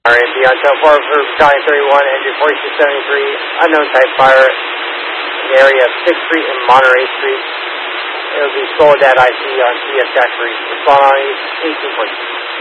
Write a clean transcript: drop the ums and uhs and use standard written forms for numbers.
and be on 10-4 for Battalion 31, engine 4673, unknown type fire in the area of 6th Street and Monterey Street. It will be Soledad IC on CS Jack 3. Respond on 1840.